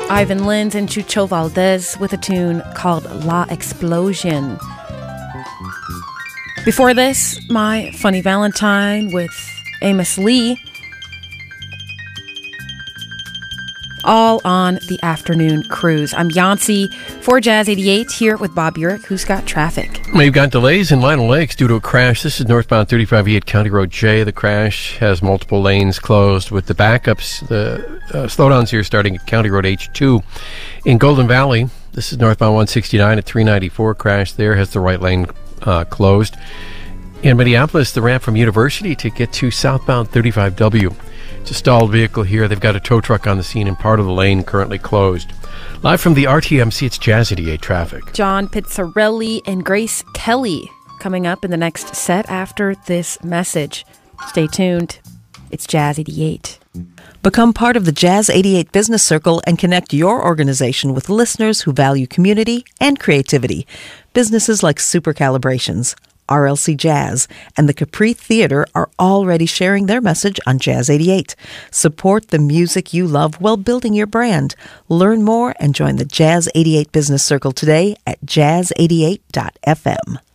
Ivan Lins and Chucho Valdez with a tune called La Explosion. Before this, My Funny Valentine with Amos Lee. All on the afternoon cruise. I'm Yancy for Jazz 88 here with Bob Urich, who's got traffic. We've got delays in Lionel Lakes due to a crash. This is northbound 35E at County Road J. The crash has multiple lanes closed with the backups. The slowdowns here starting at County Road H2. In Golden Valley, this is northbound 169 at 394. Crash there has the right lane closed. In Minneapolis, the ramp from University to get to southbound 35W. It's a stalled vehicle here. They've got a tow truck on the scene and part of the lane currently closed. Live from the RTMC, it's Jazz 88 traffic. John Pizzarelli and Grace Kelly coming up in the next set after this message. Stay tuned. It's Jazz 88. Become part of the Jazz 88 Business Circle and connect your organization with listeners who value community and creativity. Businesses like Super Calibrations, RLC Jazz, and the Capri Theater are already sharing their message on Jazz 88. Support the music you love while building your brand. Learn more and join the Jazz 88 Business Circle today at jazz88.fm.